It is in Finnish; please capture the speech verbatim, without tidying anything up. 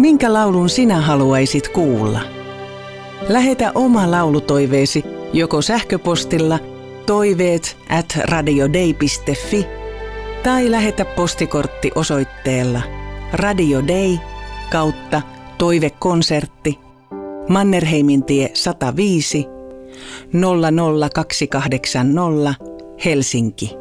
Minkä laulun sinä haluaisit kuulla? Lähetä oma laulutoiveesi joko sähköpostilla toiveet at radiodei piste fi tai lähetä postikortti osoitteella Radio Dei kautta toivekonsertti Mannerheimintie sata viisi nolla nolla kaksi kahdeksan nolla Helsinki.